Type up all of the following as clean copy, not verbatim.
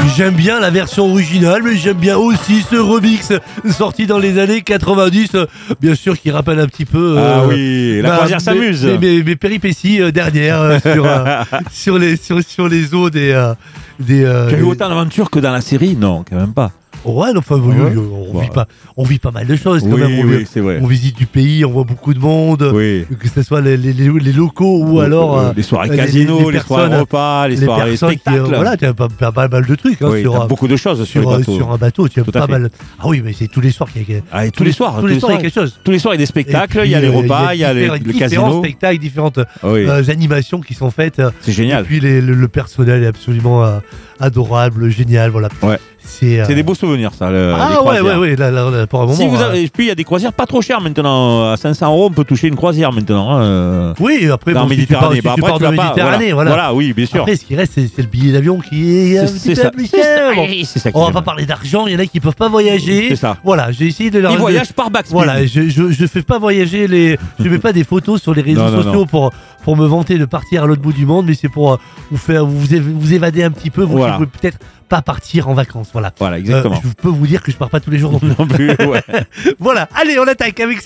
J'aime bien la version originale, mais j'aime bien aussi ce remix sorti dans les années 90, bien sûr, qui rappelle un petit peu. La croisière s'amuse. Mes péripéties dernières sur les eaux des. Tu as eu autant d'aventures que dans la série? Non, quand même pas. Ouais, enfin, on vit pas mal de choses quand même. C'est vrai. On visite du pays, on voit beaucoup de monde, que ce soit les locaux ou alors les soirées casino, les soirées repas, les soirées spectacles. Voilà, tu as pas mal de trucs. T'as beaucoup de choses sur un bateau. Tu as pas mal. Ah oui, mais c'est tous les soirs qu'il y a. Tous les soirs, il y a quelque chose. Tous les soirs, il y a des spectacles, il y a les repas, il y a le casino. Différents spectacles, différentes animations qui sont faites. C'est génial. Et puis le personnel est absolument adorable, génial, voilà. Ouais. C'est des beaux souvenirs, ça. Ouais, là, pour un moment. Et puis il y a des croisières pas trop chères maintenant. À 500 €, on peut toucher une croisière maintenant. Oui, après, dans Méditerranée. Si tu pars de Méditerranée, voilà, oui, bien sûr. Après, ce qui reste, c'est le billet d'avion qui est un petit peu plus cher. On va pas parler d'argent, il y en a qui peuvent pas voyager. C'est ça. Voilà, j'ai essayé de leur. Ils voyagent par backspin. Voilà, je fais pas voyager je mets pas des photos sur les réseaux sociaux pour me vanter de partir à l'autre bout du monde, mais c'est pour vous évader un petit peu, vous qui pouvez peut-être pas partir en vacances, voilà. Voilà, exactement. Je peux vous dire que je pars pas tous les jours non plus. Ouais. Voilà, allez, on attaque avec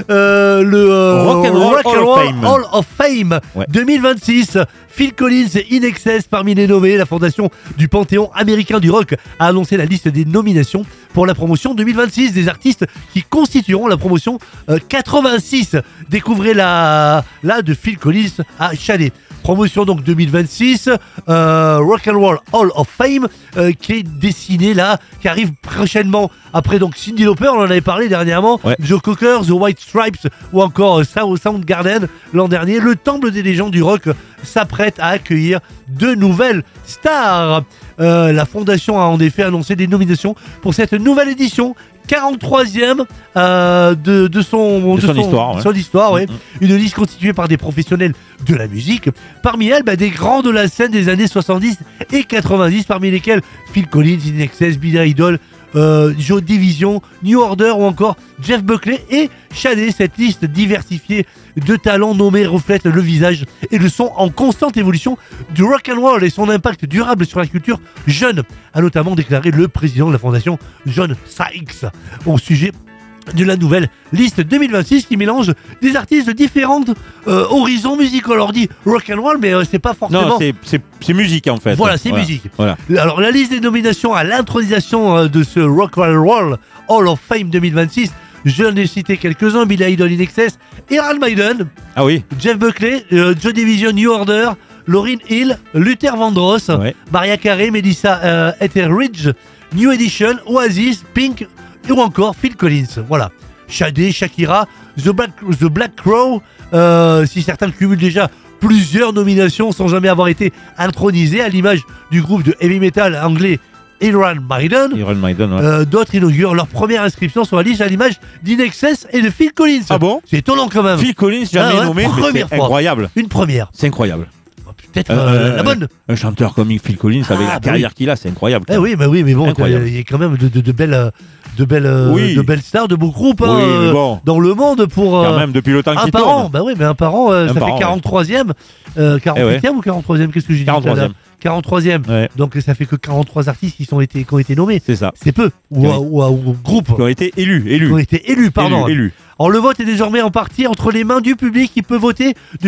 Rock'n'Roll Hall of Fame 2026. Phil Collins et In Excess parmi les nommés. La fondation du Panthéon américain du rock a annoncé la liste des nominations pour la promotion 2026 des artistes qui constitueront la promotion 86. Découvrez la de Phil Collins à Chalet. Promotion donc 2026, Rock'n'Roll Hall of Fame qui est dessinée là, qui arrive prochainement après donc Cyndi Lauper, on en avait parlé dernièrement, Joe Cocker, The White Stripes ou encore Soundgarden l'an dernier. Le temple des légendes du rock s'apprête à accueillir de nouvelles stars. La fondation a en effet annoncé des nominations pour cette nouvelle édition, 43e de son histoire. Une liste constituée par des professionnels de la musique. Parmi elles, des grands de la scène des années 70 et 90, parmi lesquels Phil Collins, In Excess, Billy Idol, Joe Division, New Order ou encore Jeff Buckley et Shadé. Cette liste diversifiée de talents nommés reflète le visage et le son en constante évolution du rock'n'roll et son impact durable sur la culture jeune, a notamment déclaré le président de la fondation John Sykes au sujet de la nouvelle liste 2026 qui mélange des artistes de différentes horizons musicaux. Alors on dit rock'n'roll, mais c'est pas forcément. Non, c'est musique en fait. Voilà, c'est musique. Voilà. Alors la liste des nominations à l'intronisation de ce Rock'n'Roll Hall of Fame 2026, je viens de citer quelques-uns: Billy Idol, In Excess, Iron Maiden, Jeff Buckley, Joe Division, New Order, Lauryn Hill, Luther Vandross, Mariah Carey, Melissa Etheridge, New Edition, Oasis, Pink ou encore Phil Collins. Voilà. Shadé, Shakira, The Black Crow, si certains cumulent déjà plusieurs nominations sans jamais avoir été intronisés, à l'image du groupe de heavy metal anglais Iron Maiden, d'autres inaugurent leur première inscription sur la liste à l'image d'In Excess et de Phil Collins. Ah bon? C'est étonnant quand même. Phil Collins, jamais nommé, première c'est incroyable. Une première. C'est incroyable. Peut-être la bonne. Un chanteur comme Phil Collins avec la carrière qu'il a, c'est incroyable. Oui, mais bon, il y a quand même de belles stars, de beaux groupes dans le monde pour quand même depuis le temps qu'il tourne. Un par an, ça fait 43e, 48e ou 43e, qu'est-ce que j'ai dit? 43e. Donc ça fait que 43 artistes qui ont été nommés. C'est ça. C'est peu. Ou groupes. Qui ont été élus. Qui ont été élus, pardon. Alors le vote est désormais en partie entre les mains du public qui peut voter